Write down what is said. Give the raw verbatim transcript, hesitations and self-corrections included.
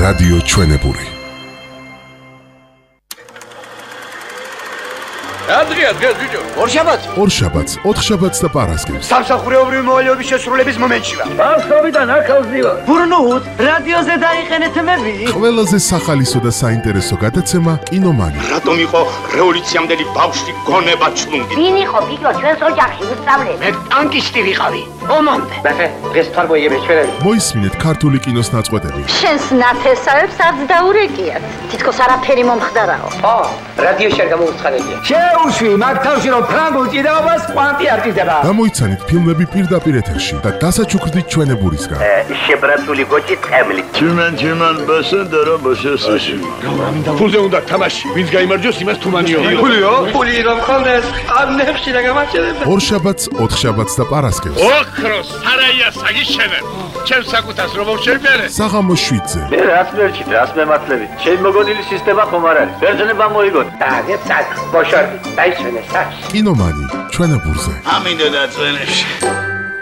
რადიო ჩვენებური. Adria, Adria, Giugiu. ორშაბათს. ორშაბათს, ოთხშაბათს და პარასკევს. სამსახურეობრივი მოვალეობის შესრულების მომენტშია. ბავშვობიდან აქავს დივა. ბურნუთ, რადიოზე დაიყენეთ მები. ყველაზე სახალისო და საინტერესო გადაცემა კინომანი. რატომ იყო რევოლუციამდელი ბავშვი გონება ჩლუნგი? ვინ იყო ფიქრო ჩვენს ოჯახში უსწავლე? მე ტანკისტი ვიყავი. ომამდე. ბახე, დღეს თარბოიები ჩვენები. მოისმინეთ ქართული კინოს ნაწყვეტები. შენს ნათესავებს არც დაურეკიათ. თითქოს არაფერი მომხდარაო. ო, რადიოში არ გამოუცხადებია. შეუშვი, მაგ თავში რომ ფრანგულ ჭიდაობას კვანტი არ ჭიდება. გამოიცანით ფილმები პირდაპირ ეთერში და დასაჩუქრდით ჩვენებურისგან. შებრაცული გოჭი წემლი. Чиман, чиман, башендера, башесაში. ფულზე უნდა თამაში, ვინც გაიმარჯვოს იმას თუმანიო. ფულიო? ფული რომ ხონდეს, ამნებში და გამაჩერებს. ორშაბათს, ოთხშაბათს და პარასკევს. ოქროს სარაია საგიშენებ. ჩემს საკუთას რომ მოვშერბერე. საღამოს შვიდზე. მე რას მერჩით, რას მემართლებით? შენ მოგონილი სისტემა ხომ არ არის? ბერძნება მოიგოთ. დაგე წაკ, ბოშორდი, დაიჩვენე საჩ. კინომანი ჩვენებურზე. ამინდა და წვენებში.